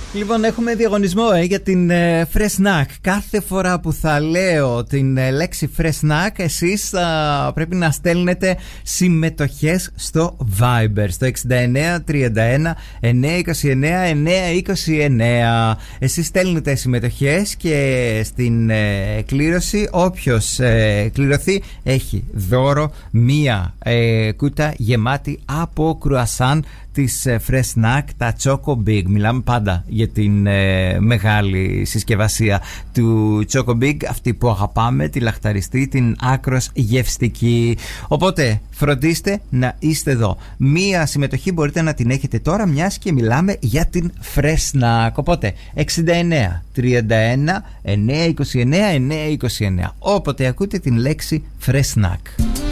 Λοιπόν, έχουμε διαγωνισμό για την Fresh Snack. Κάθε φορά που θα λέω την λέξη Fresh Snack, εσείς πρέπει να στέλνετε συμμετοχές στο Viber, στο 69 31 929 929. Εσείς στέλνετε συμμετοχές και στην κλήρωση όποιος κληρωθεί έχει δώρο μία κούτα γεμάτη από κρουασάν της Fresh Snack, τα Choco Big. Μιλάμε πάντα για την μεγάλη συσκευασία του Choco Big, αυτή που αγαπάμε, τη λαχταριστή, την άκρος γευστική. Οπότε φροντίστε να είστε εδώ. Μία συμμετοχή μπορείτε να την έχετε τώρα, μιας και μιλάμε για την Fresh Snack. Οπότε 69 31 929 929, όποτε ακούτε την λέξη Fresh Snack.